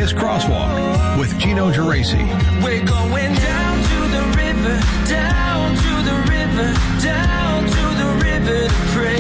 is Crosswalk with Gino Geraci. We're going down to the river, down to the river, down to the river to pray.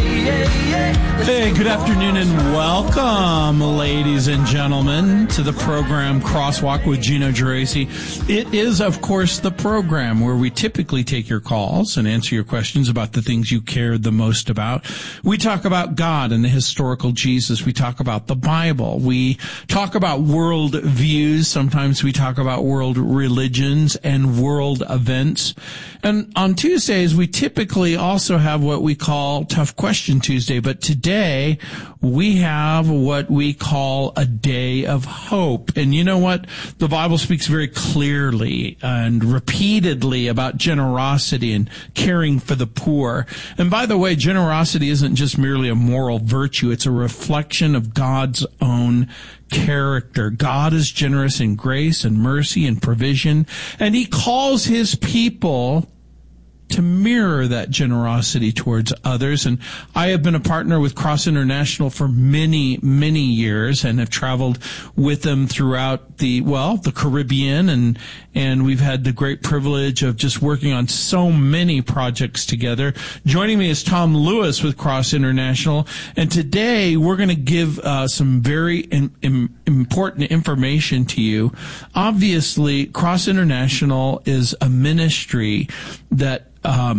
Hey, good afternoon and welcome, ladies and gentlemen, to the program Crosswalk with Gino Geraci. It is, of course, the program where we typically take your calls and answer your questions about the things you care the most about. We talk about God and the historical Jesus. We talk about the Bible. We talk about world views. Sometimes we talk about world religions and world events. And on Tuesdays, we typically also have what we call Tough Question Tuesday. But today, we have what we call a day of hope. And you know what? The Bible speaks very clearly and repeatedly about generosity and caring for the poor. And by the way, generosity isn't just merely a moral virtue. It's a reflection of God's own character. God is generous in grace and mercy and provision, and He calls His people to mirror that generosity towards others. And I have been a partner with Cross International for many, many years and have traveled with them throughout the Caribbean, and we've had the great privilege of just working on so many projects together. Joining me is Tom Lewis with Cross International, and today we're going to give some very important information to you. Obviously, Cross International is a ministry that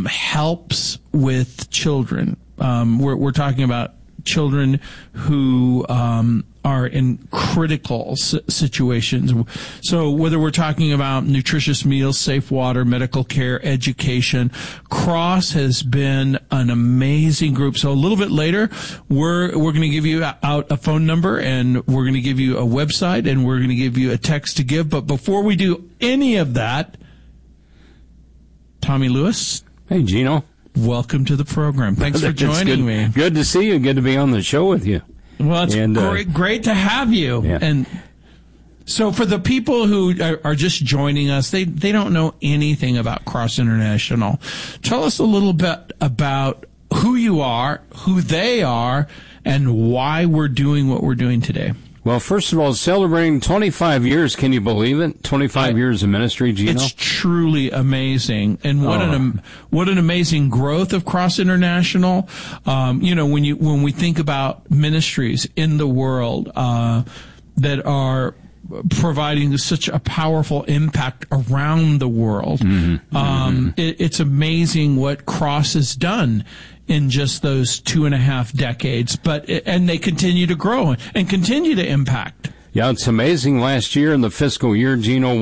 helps with children. We're talking about children who are in critical situations. So whether we're talking about nutritious meals, safe water, medical care, education, Cross has been an amazing group. So a little bit later, we're going to give you out a phone number, and we're going to give you a website, and we're going to give you a text to give. But before we do any of that, Tommy Lewis. Hey, Gino. Welcome to the program. Thanks for joining me. Good to see you. Good to be on the show with you. Well, it's great to have you. Yeah. And so for the people who are just joining us, they don't know anything about Cross International. Tell us a little bit about who you are, who they are, and why we're doing what we're doing today. Well, first of all, celebrating 25 years. Can you believe it? 25 years of ministry, Gino. It's truly amazing. And what an amazing growth of Cross International. When we think about ministries in the world, that are providing such a powerful impact around the world. It's amazing what Cross has done in just those 2.5 decades, and they continue to grow and continue to impact. Yeah, it's amazing. Last year in the fiscal year, Gino,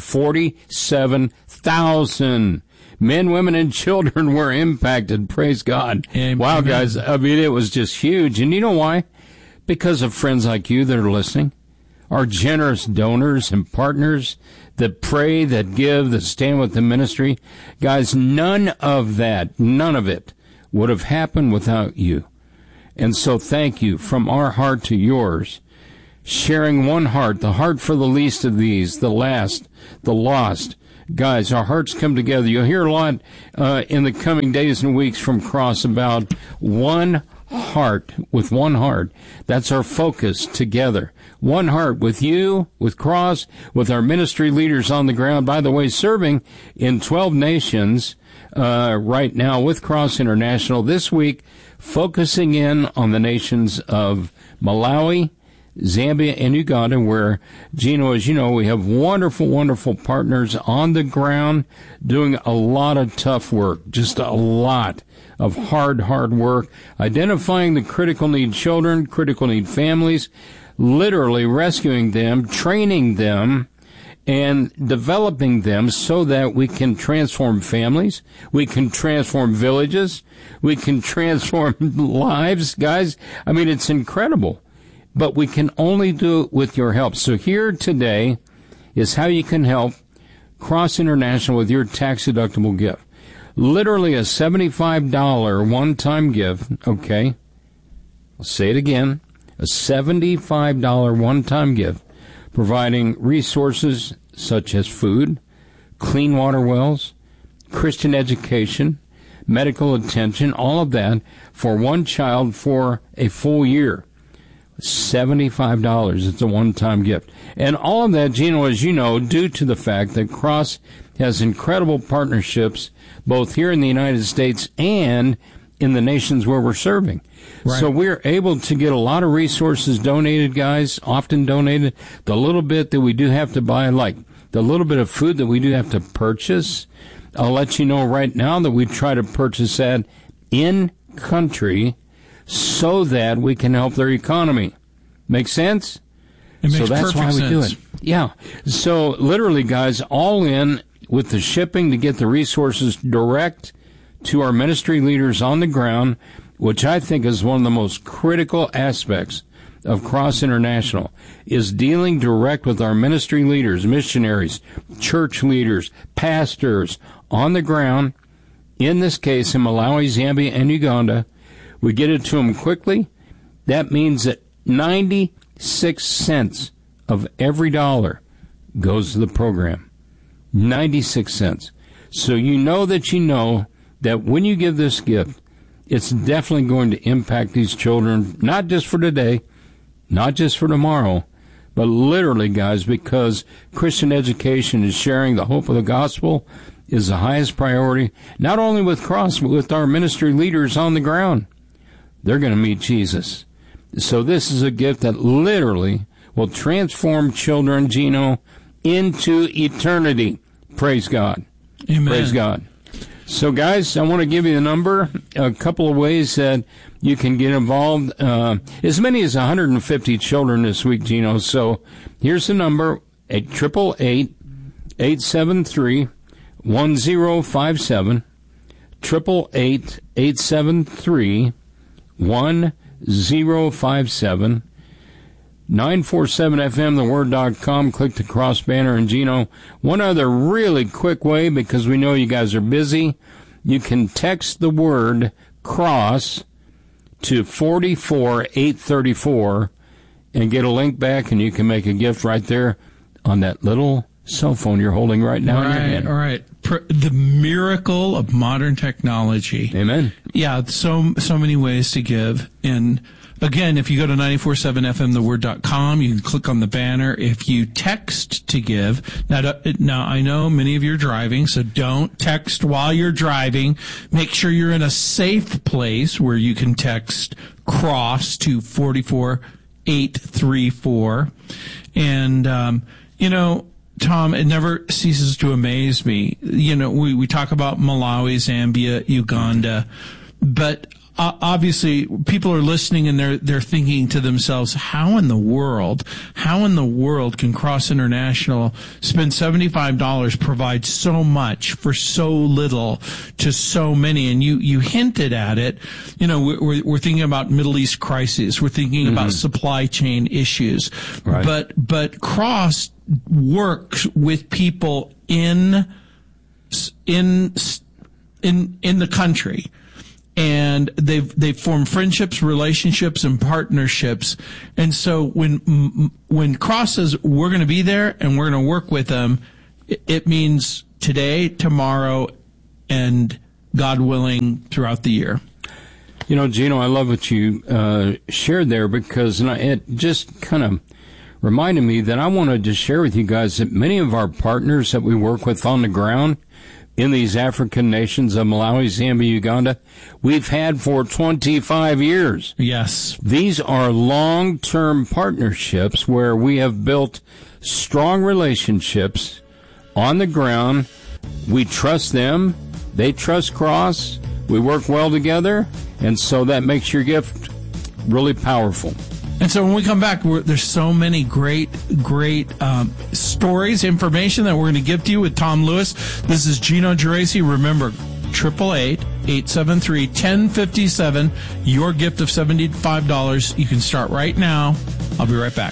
147,000 men, women, and children were impacted. Praise God. Amen. Wow, guys. I mean, it was just huge. And you know why? Because of friends like you that are listening, our generous donors and partners that pray, that give, that stand with the ministry. Guys, none of it would have happened without you. And so thank you from our heart to yours, sharing one heart, the heart for the least of these, the last, the lost. Guys, our hearts come together. You'll hear a lot in the coming days and weeks from Cross about one heart, with one heart. That's our focus together. One heart with you, with Cross, with our ministry leaders on the ground. By the way, serving in 12 nations right now with Cross International this week, focusing in on the nations of Malawi, Zambia, and Uganda, where, Gino, as you know, we have wonderful, wonderful partners on the ground doing a lot of tough work, just a lot of hard work, identifying the critical need children, critical need families, literally rescuing them, training them, and developing them so that we can transform families, we can transform villages, we can transform lives. Guys, I mean, it's incredible. But we can only do it with your help. So here today is how you can help Cross International with your tax-deductible gift. Literally a $75 one-time gift, okay? I'll say it again. A $75 one-time gift, providing resources such as food, clean water wells, Christian education, medical attention, all of that for one child for a full year. $75. It's a one-time gift. And all of that, Gino, as you know, due to the fact that Cross has incredible partnerships both here in the United States and in the nations where we're serving. Right. So we're able to get a lot of resources donated, guys, often donated. The little bit that we do have to buy, like the little bit of food that we do have to purchase, I'll let you know right now that we try to purchase that in country so that we can help their economy. Make sense? It makes so that's why we do it. Yeah. So literally, guys, all in with the shipping to get the resources direct to our ministry leaders on the ground, which I think is one of the most critical aspects of Cross International, is dealing direct with our ministry leaders, missionaries, church leaders, pastors on the ground, in this case in Malawi, Zambia, and Uganda. We get it to them quickly. That means that 96 cents of every dollar goes to the program. 96 cents. So you know that when you give this gift, it's definitely going to impact these children, not just for today, not just for tomorrow, but literally, guys, because Christian education and sharing the hope of the gospel is the highest priority, not only with Cross, but with our ministry leaders on the ground. They're going to meet Jesus. So this is a gift that literally will transform children, Gino, into eternity. Praise God. Amen. Praise God. So, guys, I want to give you the number, a couple of ways that you can get involved. As many as 150 children this week, Gino. So here's the number, 888-873-1057, 888-873-1057, 947fmtheword.com. Click the cross banner. And Gino, one other really quick way, because we know you guys are busy, you can text the word cross to 44834 and get a link back, and you can make a gift right there on that little cell phone you're holding right now in your hand. All right. The miracle of modern technology. Amen. Yeah, so many ways to give. And again, if you go to 947fmtheword.com, you can click on the banner. If you text to give, now I know many of you are driving, so don't text while you're driving. Make sure you're in a safe place where you can text cross to 44834. And, Tom, it never ceases to amaze me. We talk about Malawi, Zambia, Uganda, but obviously people are listening and they're thinking to themselves, how in the world can Cross International spend $75, provide so much for so little to so many? And you hinted at it. We're thinking about Middle East crises. We're thinking about supply chain issues. Right. But Cross works with people in the country. And they've formed friendships, relationships, and partnerships. And so when Cross says we're going to be there and we're going to work with them, it means today, tomorrow, and God willing throughout the year. Gino, I love what you shared there, because it just kind of reminded me that I wanted to share with you guys that many of our partners that we work with on the ground in these African nations of Malawi, Zambia, Uganda, we've had for 25 years. Yes. These are long-term partnerships where we have built strong relationships on the ground. We trust them. They trust Cross. We work well together. And so that makes your gift really powerful. And so when we come back, there's so many great stories, information that we're going to give to you with Tom Lewis. This is Gino Geraci. Remember, 888-873-1057. Your gift of $75. You can start right now. I'll be right back.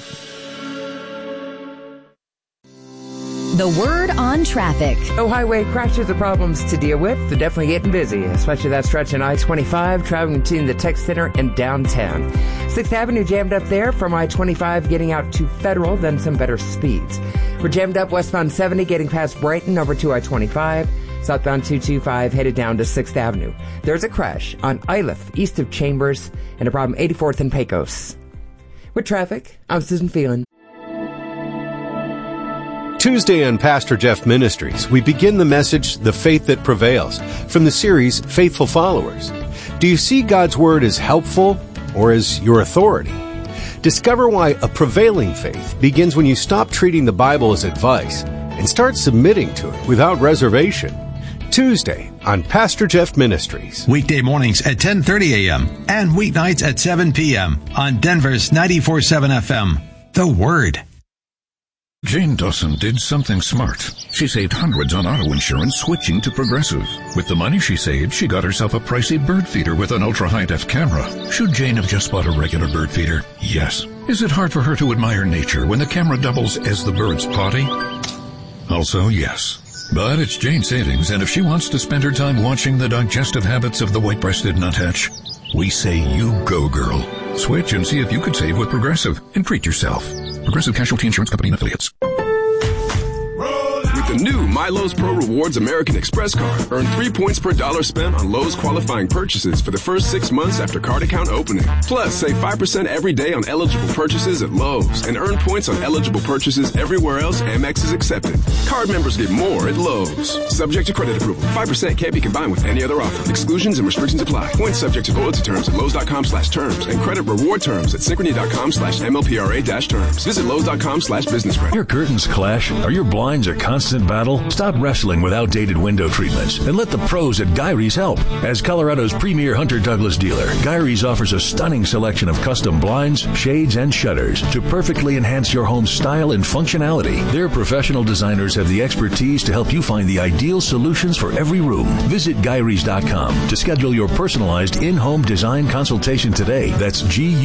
The word on traffic. No highway crashes or problems to deal with. They're definitely getting busy, especially that stretch in I-25 traveling between the Tech Center and downtown. 6th Avenue jammed up there from I-25 getting out to Federal, then some better speeds. We're jammed up westbound 70 getting past Brighton over to I-25. Southbound 225 headed down to 6th Avenue. There's a crash on Iliff east of Chambers and a problem 84th and Pecos. With traffic, I'm Susan Phelan. Tuesday on Pastor Jeff Ministries, we begin the message, The Faith That Prevails, from the series Faithful Followers. Do you see God's Word as helpful or as your authority? Discover why a prevailing faith begins when you stop treating the Bible as advice and start submitting to it without reservation. Tuesday on Pastor Jeff Ministries. Weekday mornings at 10:30 a.m. and weeknights at 7 p.m. on Denver's 94.7 FM. The Word. Jane Dawson did something smart. She saved hundreds on auto insurance switching to Progressive. With the money she saved, she got herself a pricey bird feeder with an ultra-high-def camera. Should Jane have just bought a regular bird feeder? Yes. Is it hard for her to admire nature when the camera doubles as the bird's potty? Also, yes. But it's Jane's savings, and if she wants to spend her time watching the digestive habits of the white-breasted nuthatch, we say you go, girl. Switch and see if you could save with Progressive and treat yourself. Progressive Casualty Insurance Company and Affiliates. With the new My Lowe's Pro Rewards American Express card, earn 3 points per dollar spent on Lowe's qualifying purchases for the first 6 months after card account opening. Plus, save 5% every day on eligible purchases at Lowe's and earn points on eligible purchases everywhere else Amex is accepted. Card members get more at Lowe's. Subject to credit approval. 5% can't be combined with any other offer. Exclusions and restrictions apply. Points subject to loyalty terms at Lowe's.com/terms and credit reward terms at Synchrony.com/MLPRA-terms. Visit Lowe's.com/business credit. Your curtains clash? Are your blinds a constant battle? Stop wrestling with outdated window treatments and let the pros at Gyrie's help. As Colorado's premier Hunter Douglas dealer, Gyrie's offers a stunning selection of custom blinds, shades, and shutters to perfectly enhance your home's style and functionality. Their professional designers have the expertise to help you find the ideal solutions for every room. Visit Gyrie's.com to schedule your personalized in-home design consultation today. That's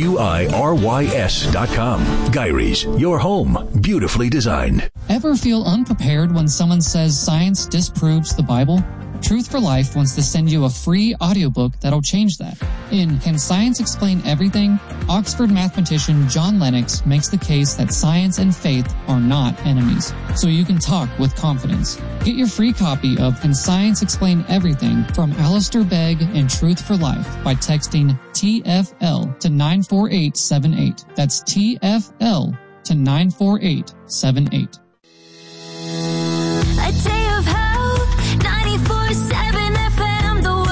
GUIRYS.com. Gyrie's, your home, beautifully designed. Ever feel unprepared when someone says science disproves the Bible? Truth for Life wants to send you a free audiobook that'll change that. In Can Science Explain Everything?, Oxford mathematician John Lennox makes the case that science and faith are not enemies, so you can talk with confidence. Get your free copy of Can Science Explain Everything from Alistair Begg and Truth for Life by texting TFL to 94878. That's TFL to 94878. A day of hope, 94.7 FM, The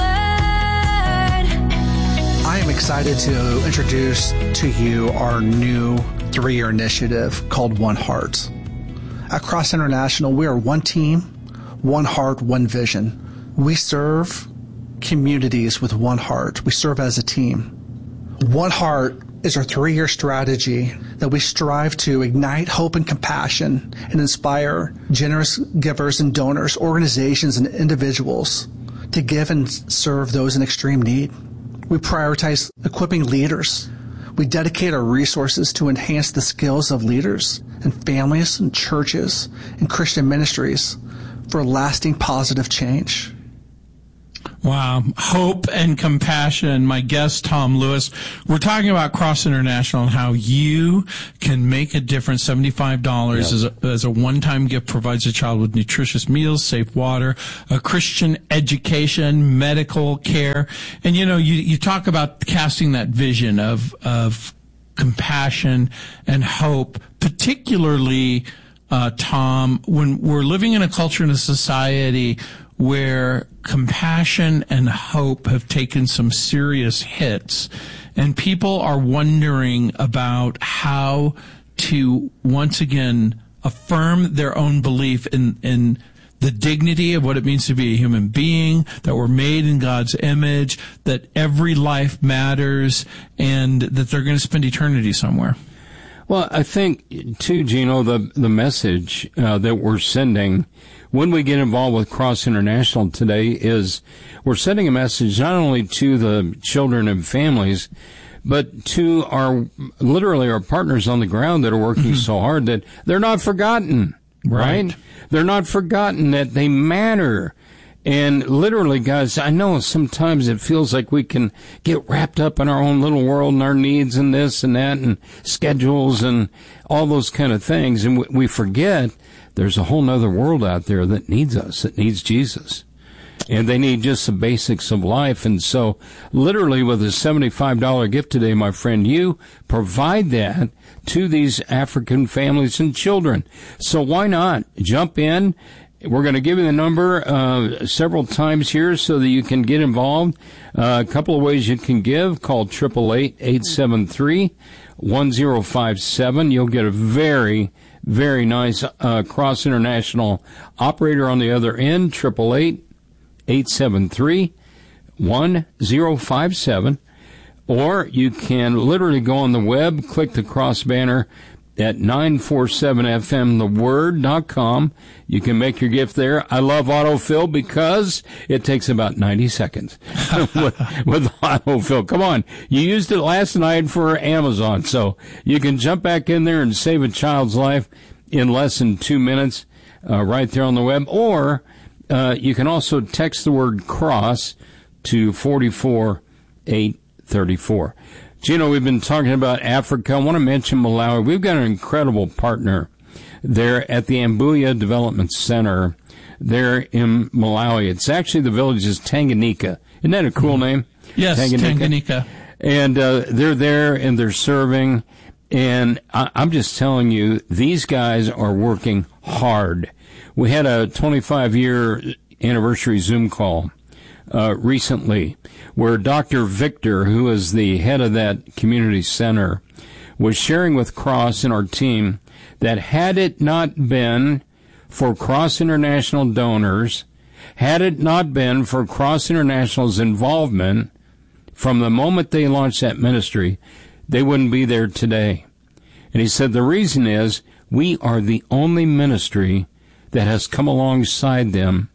Word. I am excited to introduce to you our new 3-year initiative called One Heart. At Cross International, we are one team, one heart, one vision. We serve communities with one heart. We serve as a team. One Heart is our 3-year strategy that we strive to ignite hope and compassion and inspire generous givers and donors, organizations and individuals to give and serve those in extreme need. We prioritize equipping leaders. We dedicate our resources to enhance the skills of leaders and families and churches and Christian ministries for lasting positive change. Wow. Hope and compassion. My guest, Tom Lewis. We're talking about Cross International and how you can make a difference. $75 as a one-time gift provides a child with nutritious meals, safe water, a Christian education, medical care. And, you talk about casting that vision of compassion and hope, particularly, Tom, when we're living in a culture and a society where compassion and hope have taken some serious hits, and people are wondering about how to once again affirm their own belief in the dignity of what it means to be a human being, that we're made in God's image, that every life matters, and that they're going to spend eternity somewhere. Well, I think, too, Gino, the message that we're sending when we get involved with Cross International today is we're sending a message not only to the children and families, but to our partners on the ground that are working so hard that they're not forgotten, right? They're not forgotten, that they matter. And literally, guys, I know sometimes it feels like we can get wrapped up in our own little world and our needs and this and that and schedules and all those kind of things. And we forget there's a whole nother world out there that needs us, that needs Jesus. and they need just the basics of life. And so literally with a $75 gift today, my friend, you provide that to these African families and children. So why not jump in? We're going to give you the number several times here so that you can get involved. A couple of ways you can give. Call 888-873-1057. You'll get a very, very nice Cross International operator on the other end. 888-873-1057. Or you can literally go on the web, click the cross banner at 947fmtheword.com. You can make your gift there. I love autofill because it takes about 90 seconds with autofill. Come on. You used it last night for Amazon, so you can jump back in there and save a child's life in less than 2 minutes right there on the web. Or you can also text the word cross to 44834. Gino, we've been talking about Africa. I want to mention Malawi. We've got an incredible partner there at the Ambuya Development Center there in Malawi. It's actually, the village is Tanganyika. Isn't that a cool name? Yes, Tanganyika. And they're there and they're serving. And I'm just telling you, these guys are working hard. We had a 25-year anniversary Zoom call recently, where Dr. Victor, who is the head of that community center, was sharing with Cross and our team that had it not been for Cross International donors, had it not been for Cross International's involvement from the moment they launched that ministry, they wouldn't be there today. And he said the reason is we are the only ministry that has come alongside them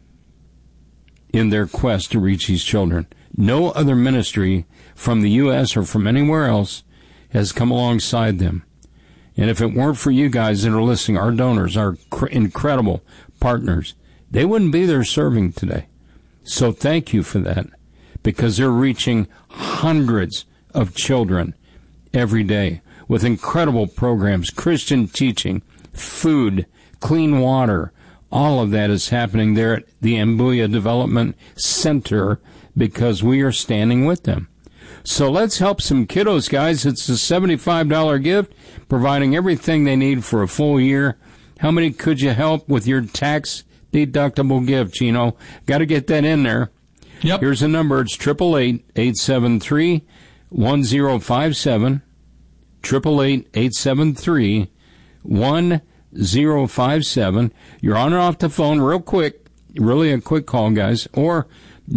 in their quest to reach these children. No other ministry from the U.S. or from anywhere else has come alongside them. And if it weren't for you guys that are listening, our donors, our incredible partners, they wouldn't be there serving today. So thank you for that, because they're reaching hundreds of children every day with incredible programs, Christian teaching, food, clean water. All of that is happening there at the Ambuya Development Center because we are standing with them. So let's help some kiddos, guys. It's a $75 gift, providing everything they need for a full year. How many could you help with your tax-deductible gift, Gino? Got to get that in there. Yep. Here's the number. It's 888-873-1057. 888-873-1057. You're on or off the phone real quick. Really a quick call, guys. Or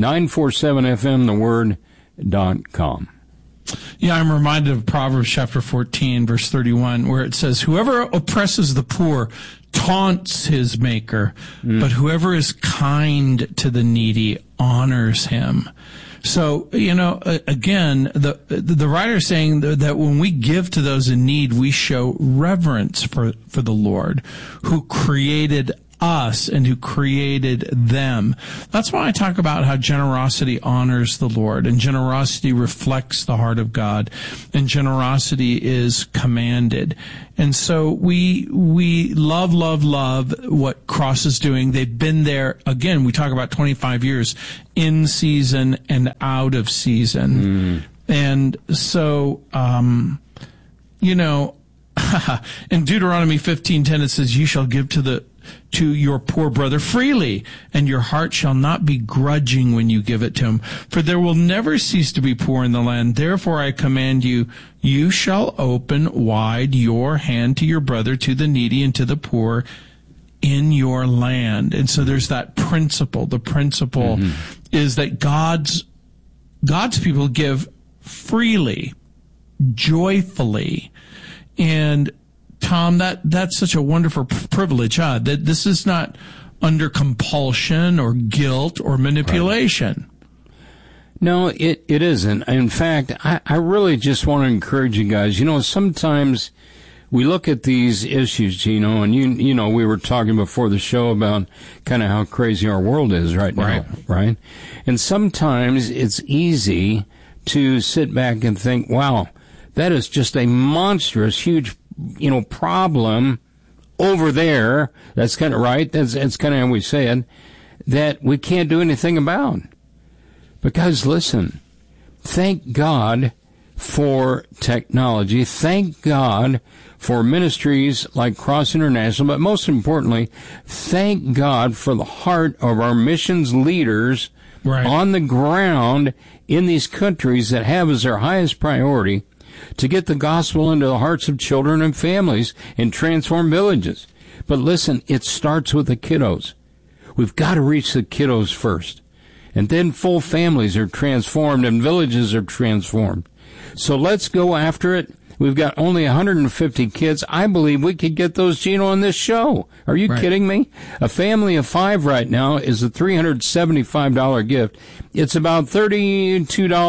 947fmtheword.com. Yeah, I'm reminded of Proverbs chapter 14, verse 31, where it says, whoever oppresses the poor taunts his maker, but whoever is kind to the needy honors him. So, again, the writer is saying that when we give to those in need, we show reverence for the Lord who created us and who created them. That's why I talk about how generosity honors the Lord, and generosity reflects the heart of God, and generosity is commanded. And so we love what Cross is doing. They've been there, again, we talk about 25 years, in season and out of season. And so, in Deuteronomy 15:10 it says, you shall give to your poor brother freely, and your heart shall not be grudging when you give it to him. For there will never cease to be poor in the land. Therefore I command you, you shall open wide your hand to your brother, to the needy, and to the poor in your land. And so there's that principle. The principle is that God's people give freely, joyfully, and Tom, that's such a wonderful privilege, huh? That this is not under compulsion or guilt or manipulation. Right. No, it isn't. In fact, I really just want to encourage you guys. Sometimes we look at these issues, Gino, and we were talking before the show about kind of how crazy our world is right now, right? And sometimes it's easy to sit back and think, wow, that is just a monstrous, huge problem over there. That's kind of right. That's kind of how we say it. that we can't do anything about. But guys, listen, thank God for technology. Thank God for ministries like Cross International, but most importantly, thank God for the heart of our missions leaders on the ground in these countries that have as their highest priority to get the gospel into the hearts of children and families and transform villages. But listen, it starts with the kiddos. We've got to reach the kiddos first. And then full families are transformed and villages are transformed. So let's go after it. We've got only 150 kids. I believe we could get those, Gino, on this show. Are you kidding me? A family of 5 right now is a $375 gift. It's about $32,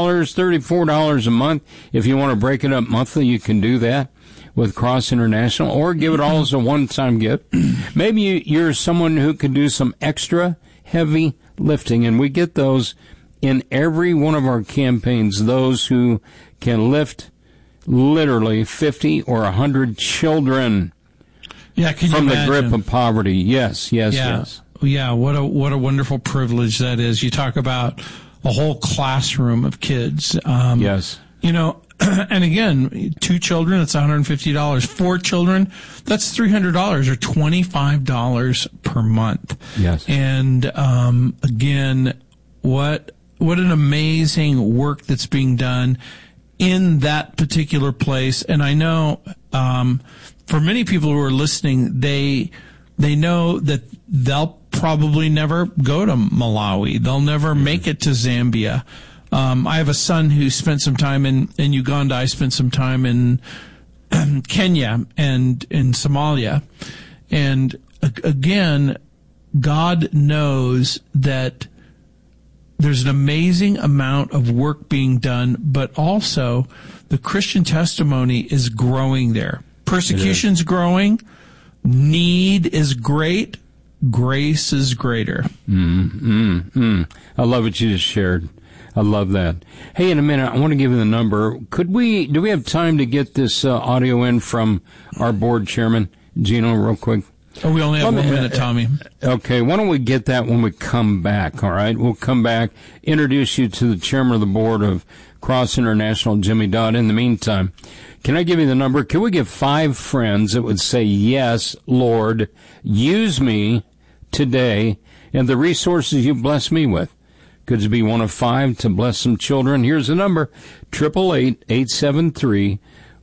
$34 a month. If you want to break it up monthly, you can do that with Cross International, or give it all as a one-time gift. Maybe you're someone who can do some extra heavy lifting, and we get those in every one of our campaigns, those who can lift literally 50 or 100 children from the grip of poverty. Yes. Yeah, what a wonderful privilege that is. You talk about a whole classroom of kids. You know, and again, 2 children, that's $150. 4 children, that's $300 or $25 per month. Yes. And again, what an amazing work that's being done in that particular place. And I know for many people who are listening, they know that they'll probably never go to Malawi. They'll never make it to Zambia. I have a son who spent some time in Uganda. I spent some time in Kenya and in Somalia. And again, God knows that there's an amazing amount of work being done, but also the Christian testimony is growing there. Persecution's growing. Need is great. Grace is greater. I love what you just shared. I love that. Hey, in a minute, I want to give you the number. Do we have time to get this audio in from our board chairman, Gino, real quick? Oh, we only have 1 minute, Tommy. Okay, why don't we get that when we come back, all right? We'll come back, introduce you to the chairman of the board of Cross International, Jimmy Dodd. In the meantime, can I give you the number? Can we give 5 friends that would say, yes, Lord, use me today and the resources you bless me with? Could you be one of 5 to bless some children? Here's the number, 888-873-1057,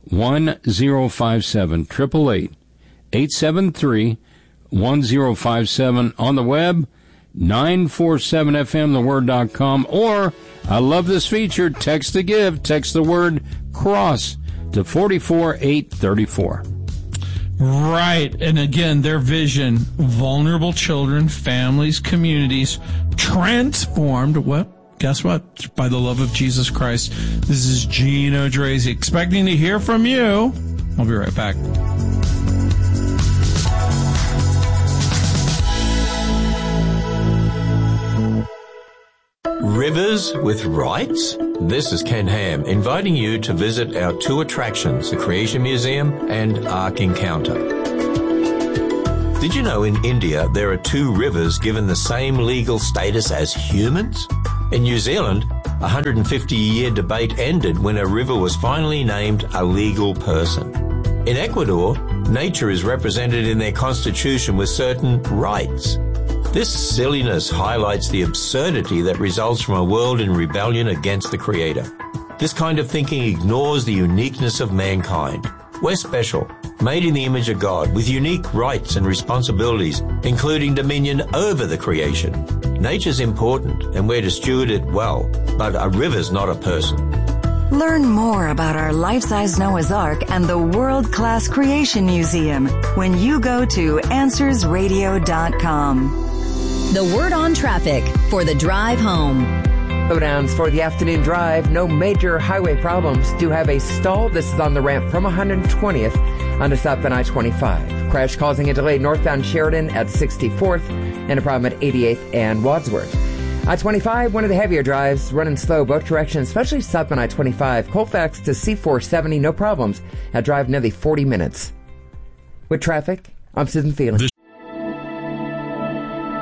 888-873-1057, on the web, 947fmtheword.com, or, I love this feature, text to give, text the word CROSS to 44834. Right. And again, their vision, vulnerable children, families, communities, transformed, guess what? By the love of Jesus Christ. This is Gino Drazy, expecting to hear from you. I'll be right back. Rivers with Rights? This is Ken Ham, inviting you to visit our 2 attractions, the Creation Museum and Ark Encounter. Did you know in India there are 2 rivers given the same legal status as humans? In New Zealand, a 150-year debate ended when a river was finally named a legal person. In Ecuador, nature is represented in their constitution with certain rights. This silliness highlights the absurdity that results from a world in rebellion against the Creator. This kind of thinking ignores the uniqueness of mankind. We're special, made in the image of God, with unique rights and responsibilities, including dominion over the creation. Nature's important, and we're to steward it well, but a river's not a person. Learn more about our life-size Noah's Ark and the world-class Creation Museum when you go to AnswersRadio.com. The word on traffic for the drive home. Slowdowns for the afternoon drive. No major highway problems. Do have a stall. This is on the ramp from 120th onto southbound I-25. Crash causing a delay northbound Sheridan at 64th and a problem at 88th and Wadsworth. I-25, one of the heavier drives, running slow both directions, especially southbound I-25. Colfax to C-470, no problems. That drive nearly 40 minutes. With traffic, I'm Susan Phelan.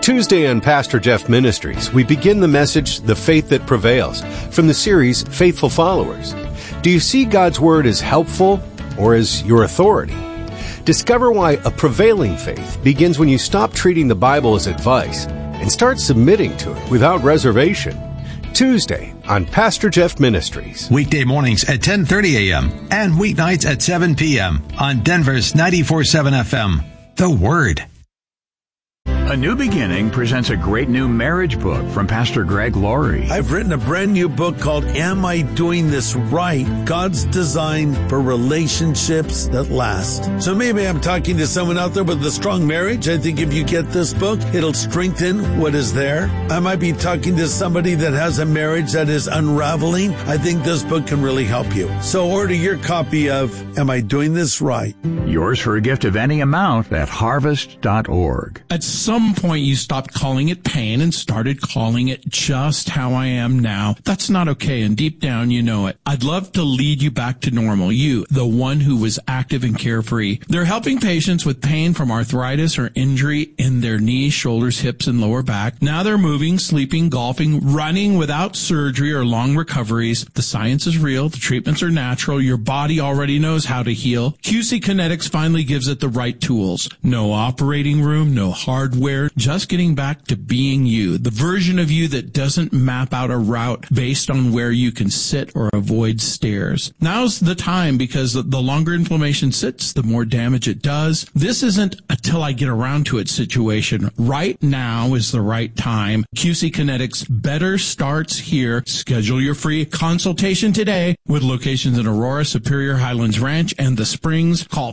Tuesday on Pastor Jeff Ministries, we begin the message, The Faith That Prevails, from the series Faithful Followers. Do you see God's Word as helpful or as your authority? Discover why a prevailing faith begins when you stop treating the Bible as advice and start submitting to it without reservation. Tuesday on Pastor Jeff Ministries. Weekday mornings at 10:30 a.m. and weeknights at 7 p.m. on Denver's 94.7 FM. The Word. A New Beginning presents a great new marriage book from Pastor Greg Laurie. I've written a brand new book called Am I Doing This Right? God's Design for Relationships That Last. So maybe I'm talking to someone out there with a strong marriage. I think if you get this book, it'll strengthen what is there. I might be talking to somebody that has a marriage that is unraveling. I think this book can really help you. So order your copy of Am I Doing This Right? Yours for a gift of any amount at harvest.org. At some point, you stopped calling it pain and started calling it just how I am now. That's not okay, and deep down, you know it. I'd love to lead you back to normal. You, the one who was active and carefree. They're helping patients with pain from arthritis or injury in their knees, shoulders, hips, and lower back. Now they're moving, sleeping, golfing, running without surgery or long recoveries. The science is real. The treatments are natural. Your body already knows how to heal. QC Kinetics finally gives it the right tools. No operating room, no hardware, just getting back to being you, the version of you that doesn't map out a route based on where you can sit or avoid stairs. Now's the time, because the longer inflammation sits, the more damage it does. This isn't a till I get around to it situation. Right now is the right time. QC Kinetics better starts here. Schedule your free consultation today with locations in Aurora, Superior, Highlands Ranch, and the Springs. Call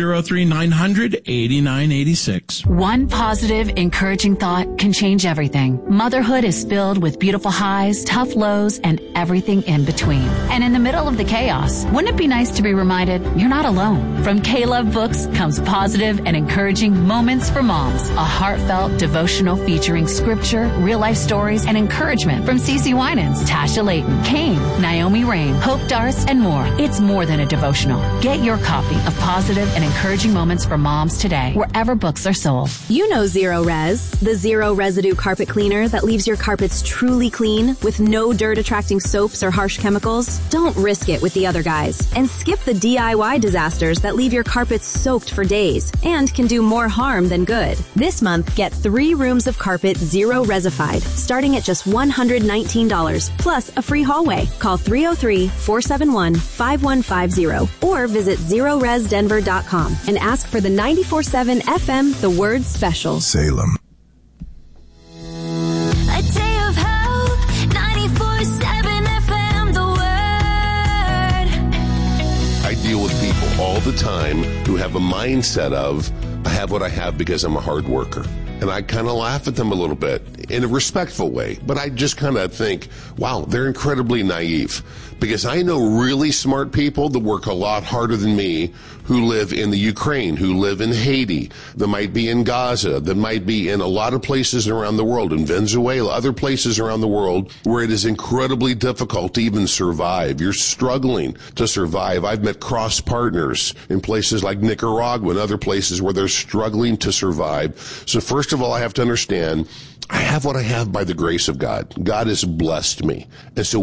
303-900-8986. One positive, encouraging thought can change everything. Motherhood is filled with beautiful highs, tough lows, and everything in between. And in the middle of the chaos, wouldn't it be nice to be reminded you're not alone? From K-Love Books comes positive and encouraging moments for moms, a heartfelt devotional featuring scripture, real-life stories, and encouragement from CeCe Winans, Tasha Layton, Kane, Naomi Rain, Hope Darst, and more. It's more than a devotional. Get your copy of Positive and Encouraging Moments for Moms today, wherever books are sold. You know Zero Res, the zero residue carpet cleaner that leaves your carpets truly clean with no dirt-attracting soaps or harsh chemicals. Don't risk it with the other guys, and skip the DIY disasters that leave your carpets soaked for days and can do more harm than good. This month, get 3 rooms of carpet zero resified, starting at just $119, plus a free hallway. Call 303-471-5150 or visit ZeroResDenver.com and ask for the 94.7 FM The Word Special. Salem. A day of hope, 94.7 FM, The Word. I deal with people all the time who have a mindset of, I have what I have because I'm a hard worker. And I kind of laugh at them a little bit in a respectful way. But I just kind of think, wow, they're incredibly naive. Because I know really smart people that work a lot harder than me who live in the Ukraine, who live in Haiti, that might be in Gaza, that might be in a lot of places around the world, in Venezuela, other places around the world where it is incredibly difficult to even survive. You're struggling to survive. I've met cross partners in places like Nicaragua and other places where they're struggling to survive. So first of all, I have to understand, I have what I have by the grace of God. God has blessed me. And so